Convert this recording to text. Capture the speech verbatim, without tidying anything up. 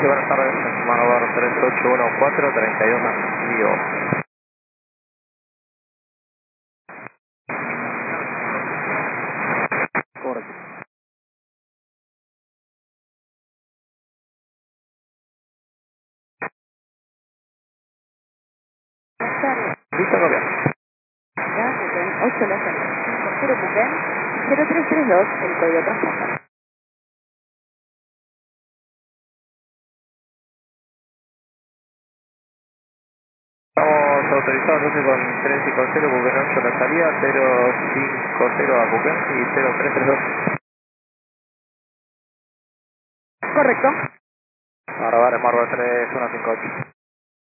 Sí, buenas tardes. Manobar tres ocho uno cuatro tres uno Lío. Correcto. Buenas tardes. Listo, copiar. Ya, Pupen, ocho la cinco cero Pupen, cero tres tres dos, el código de transporte. Estamos autorizados entonces con tres cinco cero Pupen ocho la salida, cero cinco cero a Pupen y cero tres tres dos. Correcto. Ahora vale, Marbar tres uno cinco ocho.